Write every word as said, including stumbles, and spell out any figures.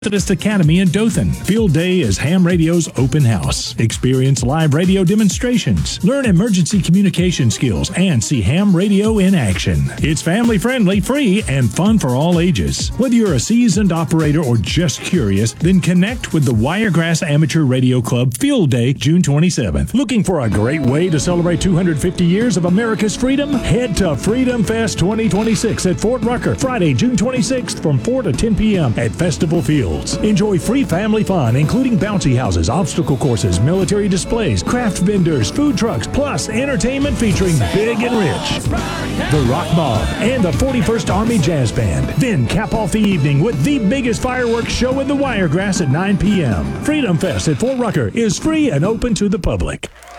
Methodist Academy in Dothan. Field Day is Ham Radio's open house. Experience live radio demonstrations, learn emergency communication skills, and see Ham Radio in action. It's family-friendly, free, and fun for all ages. Whether you're a seasoned operator or just curious, then connect with the Wiregrass Amateur Radio Club Field Day, June twenty-seventh. Looking for a great way to celebrate two hundred fifty years of America's freedom? Head to Freedom Fest twenty twenty-six at Fort Rucker, Friday, June twenty-sixth from four to ten p.m. at Festival Field. Enjoy free family fun, including bouncy houses, obstacle courses, military displays, craft vendors, food trucks, plus entertainment featuring Big and Rich, the Rock Mob, and the forty-first Army Jazz Band. Then cap off the evening with the biggest fireworks show in the Wiregrass at nine p.m. Freedom Fest at Fort Rucker is free and open to the public.